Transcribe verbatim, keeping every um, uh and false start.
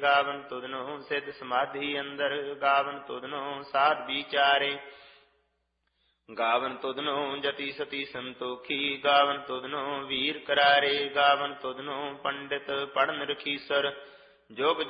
ਗਾਵਨ ਤੁਧਨੋ ਸਿੱਧ ਸਮਾਧੀ ਅੰਦਰ, ਗਾਵਨ ਤੁਧਨੋ ਸਾਧ ਵਿਚਾਰੇ, ਗਾਵਨ ਤੁਧਨੋ ਜਤੀ ਸਤੀ ਸੰਤੋਖੀ, ਗਾਵਨ ਤੁਧਨੋ ਵੀਰ ਕਰਾਰੇ, ਗਾਵਨ ਤੁਧਨੋ ਪੰਡਿਤ ਪੜਨ ਰਖੀਸਰ, ਜੁਗ